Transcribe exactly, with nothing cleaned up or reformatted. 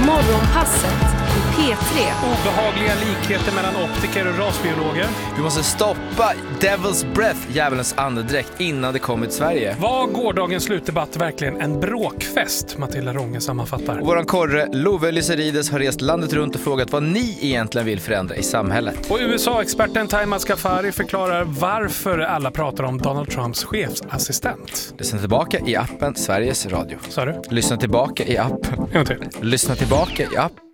Morgonpasset i P tre. Obehagliga likheter mellan optiker och rasbiologer. Vi måste stoppa Devil's Breath, djävulens andedräkt, innan det kommer till Sverige. Var gårdagens slutdebatt verkligen en bråkfest, Matilda Ronge sammanfattar. Och våran korre Love Lyserides har rest landet runt och frågat vad ni egentligen vill förändra i samhället. Och U S A-experten Taima Skafari förklarar varför alla pratar om Donald Trumps chefsassistent. Lyssna tillbaka i appen Sveriges Radio. Sa du? Lyssna tillbaka i appen. En till. Lyssna tillbaka i appen